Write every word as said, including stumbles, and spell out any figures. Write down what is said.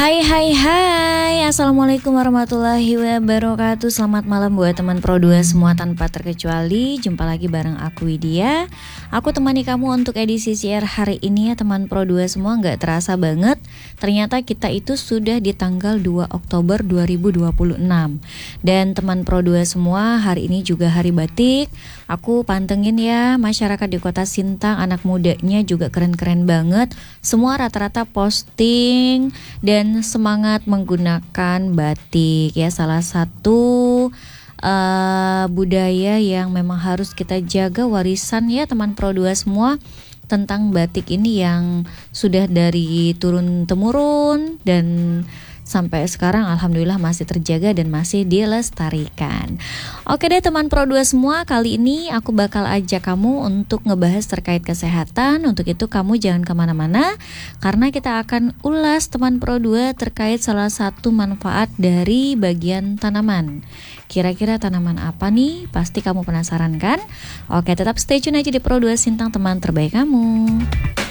Hai hai hai, Assalamualaikum warahmatullahi wabarakatuh. Selamat malam buat teman Pro dua semua tanpa terkecuali. Jumpa lagi bareng aku Widya. Aku temani kamu untuk edisi siar hari ini ya teman Pro dua semua. Gak terasa banget, ternyata kita itu sudah di tanggal dua Oktober dua ribu dua puluh enam. Dan teman Pro dua semua, hari ini juga hari batik. Aku pantengin ya, masyarakat di kota Sintang, anak mudanya juga keren-keren banget. Semua rata-rata posting dan semangat menggunakan batik ya, salah satu uh, budaya yang memang harus kita jaga, warisan ya teman Pro dua semua, tentang batik ini yang sudah dari turun temurun dan sampai sekarang alhamdulillah masih terjaga dan masih dilestarikan. Oke deh teman Pro dua semua, kali ini aku bakal ajak kamu untuk ngebahas terkait kesehatan. Untuk itu kamu jangan kemana-mana, karena kita akan ulas teman Pro dua terkait salah satu manfaat dari bagian tanaman. Kira-kira tanaman apa nih? Pasti kamu penasaran kan? Oke, tetap stay tune aja di Pro dua Sintang, teman terbaik kamu.